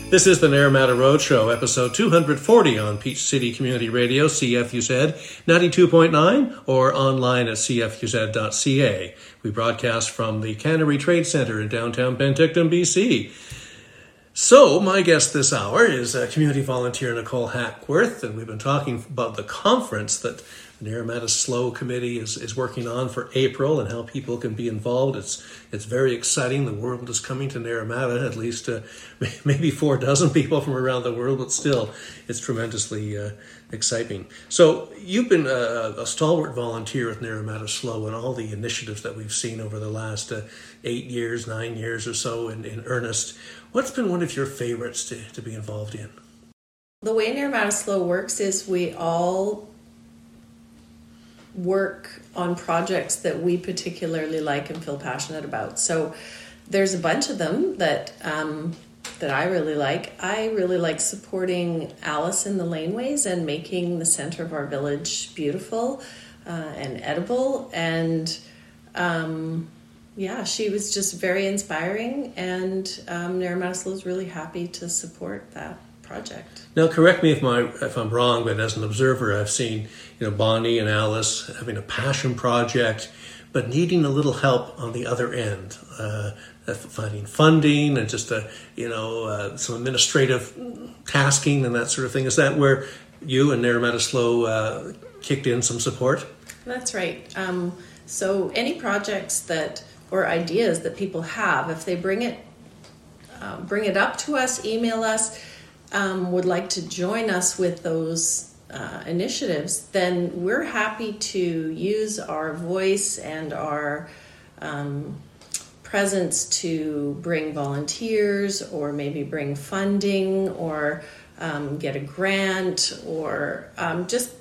This is the Naramata Roadshow, episode 240 on Peach City Community Radio, CFUZ 92.9, or online at cfuz.ca. We broadcast from the Cannery Trade Centre in downtown Penticton, BC. So, my guest this hour is community volunteer Nicole Hackworth, and we've been talking about the conference that the Naramata SLO Committee is working on for April and how people can be involved. It's very exciting. The world is coming to Naramata, at least maybe 4 dozen people from around the world, but still, it's tremendously exciting. So you've been a stalwart volunteer with Naramata SLO and all the initiatives that we've seen over the last 8 years, 9 years or so in earnest. What's been one of your favorites to be involved in? The way Naramata SLO works is we all work on projects that we particularly like and feel passionate about. So there's a bunch of them that I really like. I really like supporting Alice in the laneways and making the center of our village beautiful and edible. And she was just very inspiring, and Naramata SLO is really happy to support that project. Now, correct me if I'm wrong, but as an observer, I've seen Bonnie and Alice having a passion project, but needing a little help on the other end, finding funding and just some administrative tasking and that sort of thing. Is that where you and Naramata SLO kicked in some support? That's right. So any projects or ideas that people have, if they bring it up to us, email us, would like to join us with those initiatives, then we're happy to use our voice and our presence to bring volunteers, or maybe bring funding, or get a grant, or just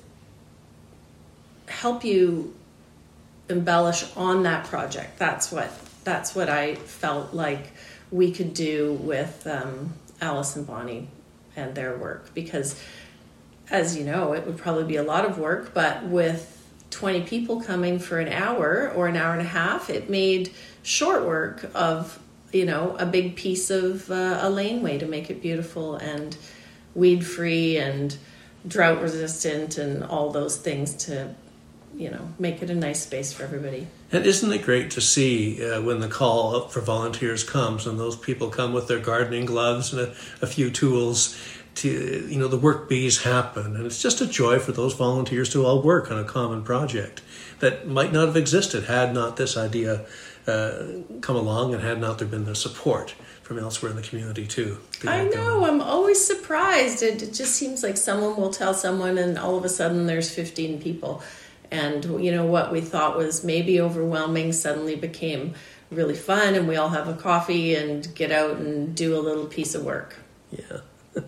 help you embellish on that project. That's what I felt like we could do with Alice and Bonnie and their work, because as you know, it would probably be a lot of work, but with 20 people coming for an hour or an hour and a half, it made short work of a big piece of a laneway to make it beautiful and weed free and drought resistant and all those things to make it a nice space for everybody. And isn't it great to see when the call up for volunteers comes and those people come with their gardening gloves and a few tools to, the work bees happen. And it's just a joy for those volunteers to all work on a common project that might not have existed had not this idea come along and had not there been the support from elsewhere in the community too. I know, I'm always surprised. It just seems like someone will tell someone and all of a sudden there's 15 people. And what we thought was maybe overwhelming suddenly became really fun, and we all have a coffee and get out and do a little piece of work. Yeah.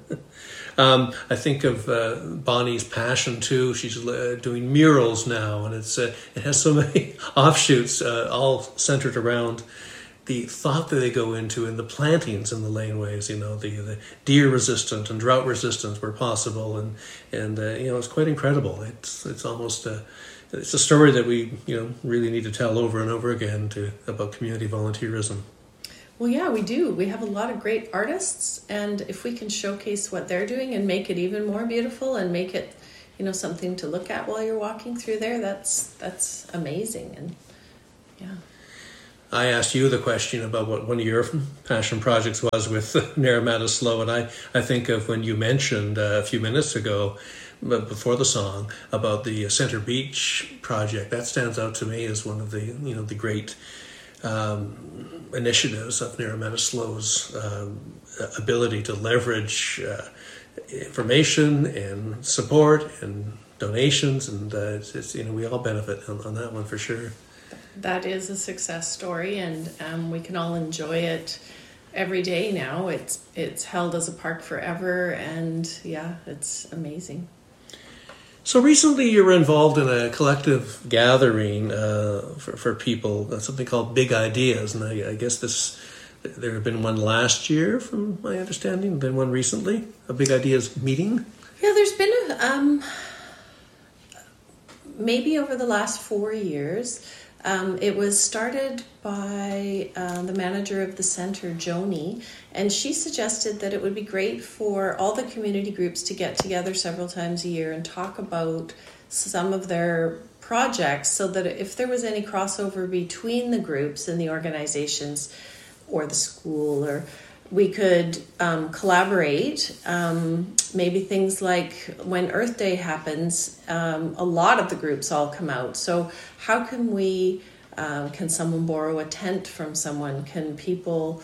I think of Bonnie's passion too. She's doing murals now, and it has so many offshoots, all centered around the thought that they go into in the plantings in the laneways. The deer resistant and drought resistant where possible, and it's quite incredible. It's almost it's a story that we really need to tell over and over again about community volunteerism. Well, yeah, we do. We have a lot of great artists, and if we can showcase what they're doing and make it even more beautiful and make it, something to look at while you're walking through there, that's amazing. And yeah. I asked you the question about what one of your passion projects was with Naramata SLO, and I think of when you mentioned a few minutes ago, before the song, about the Center Beach project. That stands out to me as one of the the great initiatives of Naramata SLO's ability to leverage information and support and donations, and it's we all benefit on that one for sure. That is a success story, and we can all enjoy it every day now. It's held as a park forever, and yeah, it's amazing. So recently you were involved in a collective gathering for people, something called Big Ideas, and I guess there had been one last year, from my understanding, been one recently, a Big Ideas meeting? Yeah, there's been maybe over the last 4 years, It was started by the manager of the center, Joni, and she suggested that it would be great for all the community groups to get together several times a year and talk about some of their projects, so that if there was any crossover between the groups and the organizations or the school, or we could collaborate. Maybe things like when Earth Day happens, a lot of the groups all come out. So how can we, can someone borrow a tent from someone? Can people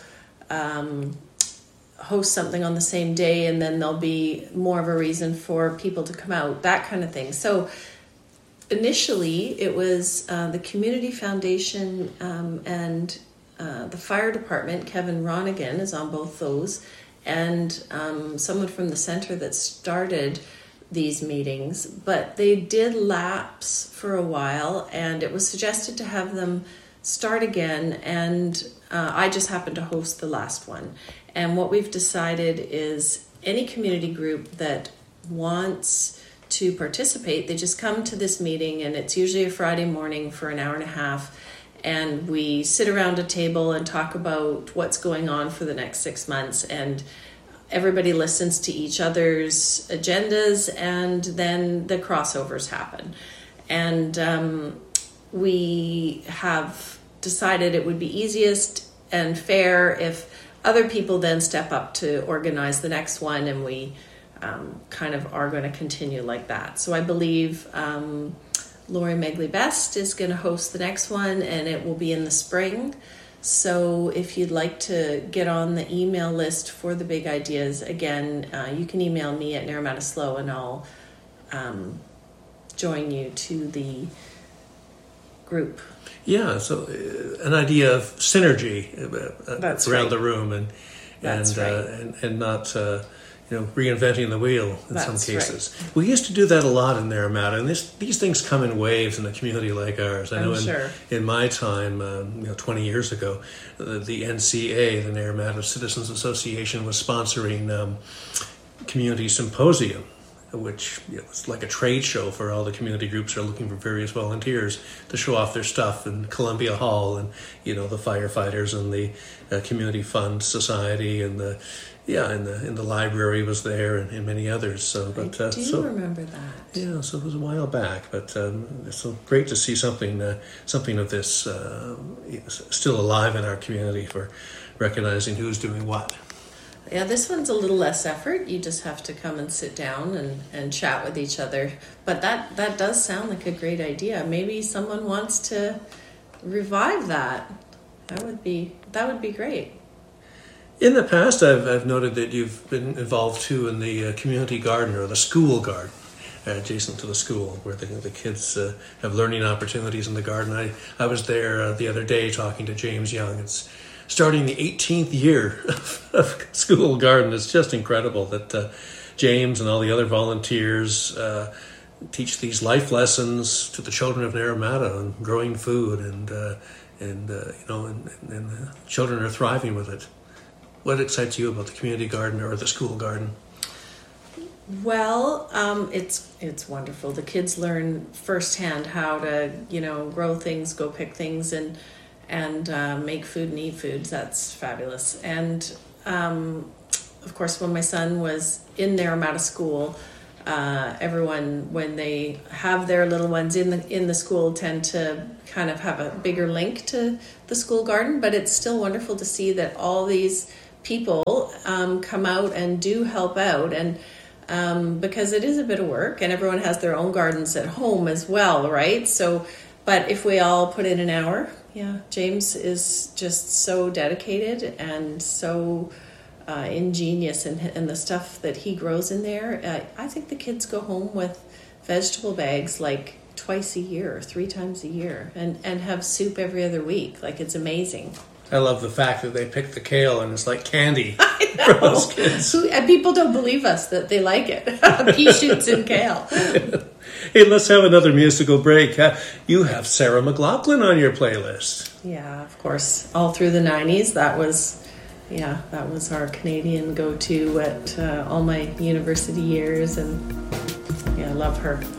host something on the same day, and then there'll be more of a reason for people to come out, that kind of thing. So initially it was the Community Foundation and the fire department. Kevin Ronigan is on both those, and someone from the center that started these meetings, but they did lapse for a while, and it was suggested to have them start again, and I just happened to host the last one. And what we've decided is any community group that wants to participate, they just come to this meeting, and it's usually a Friday morning for an hour and a half, and we sit around a table and talk about what's going on for the next 6 months, and everybody listens to each other's agendas, and then the crossovers happen. And we have decided it would be easiest and fair if other people then step up to organize the next one, and we kind of are going to continue like that. So I believe Lori Megley Best is going to host the next one, and it will be in the spring. So if you'd like to get on the email list for the big ideas, again, you can email me at Naramata Slow, and I'll join you to the group. Yeah, so an idea of synergy That's around right. the room, and That's right. and not reinventing the wheel in some That's cases. We used to do that a lot in Naramata, and these things come in waves in a community like ours. I know in my time, 20 years ago, the NCA, the Naramata Citizens Association, was sponsoring community symposium, which was like a trade show for all the community groups who are looking for various volunteers to show off their stuff in Columbia Hall, and the firefighters and the Community Fund Society, and the in the library was there, and many others. So, but I do remember that. Yeah, so it was a while back, but it's so great to see something of this still alive in our community for recognizing who's doing what. Yeah, this one's a little less effort. You just have to come and sit down and chat with each other. But that does sound like a great idea. Maybe someone wants to revive that. That would be great. In the past, I've noted that you've been involved too in the community garden, or the school garden, adjacent to the school, where the kids have learning opportunities in the garden. I was there the other day talking to James Young. It's starting the 18th year of school garden. It's just incredible that James and all the other volunteers teach these life lessons to the children of Naramata on growing food, and children are thriving with it. What excites you about the community garden or the school garden? Well, it's wonderful. The kids learn firsthand how to grow things, go pick things, and make food and eat foods. That's fabulous. And of course, when my son was in Naramata school, everyone, when they have their little ones in the school, tend to kind of have a bigger link to the school garden. But it's still wonderful to see that all these people come out and do help out, and because it is a bit of work, and everyone has their own gardens at home as well, right? So, but if we all put in an hour, James is just so dedicated and so ingenious in the stuff that he grows in there. I think the kids go home with vegetable bags like twice a year, 3 times a year, and have soup every other week. Like, it's amazing. I love the fact that they pick the kale and it's like candy for those kids. And people don't believe us that they like it. Pea shoots and kale. Hey, let's have another musical break. You have Sarah McLachlan on your playlist. Yeah, of course. All through the 90s, that was our Canadian go-to at all my university years. And I love her.